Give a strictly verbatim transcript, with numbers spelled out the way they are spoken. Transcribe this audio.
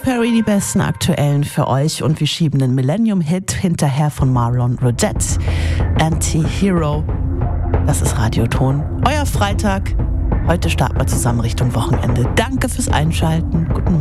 Perry, die besten aktuellen für euch und wir schieben den Millennium-Hit hinterher von Marlon Rodette. Anti-Hero. Das ist Radioton. Euer Freitag. Heute starten wir zusammen Richtung Wochenende. Danke fürs Einschalten. Guten Morgen.